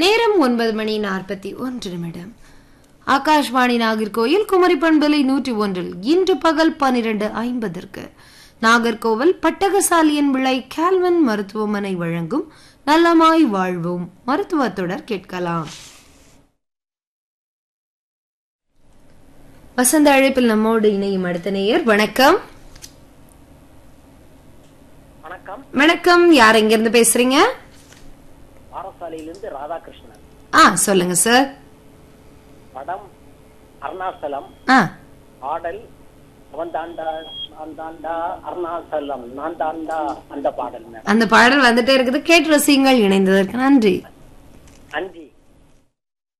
நேரம் 9:41. ஆகாஷ்வாணி நாகர்கோயில் குமரி பண்பலை 101 இன்று பகல் 12:50 நாகர்கோவில் பட்டகசாலியன் விளை கால்வன் மருத்துவமனை வழங்கும் நலமாய் வாழ்வோம் மருத்துவத்தொடர் கேட்கலாம். வசந்த அழைப்பில் நம்மோடு இணையும் அடுத்த நேயர். வணக்கம். வணக்கம், யார் எங்கிருந்து பேசுறீங்க? பாரசாலையிலிருந்து ராதாகிருஷ்ணன். சொல்லுங்க சார். படம் அருணாச்சலம், பாடல் அவன் தாண்டா நான் தாண்டா அருணாச்சலம் நான் தாண்டா, அந்த பாடல். அந்த பாடல் வந்துட்டே இருக்குது, கேட்டு ரசிங்கள். இணைந்ததற்கு நன்றி. நன்றி.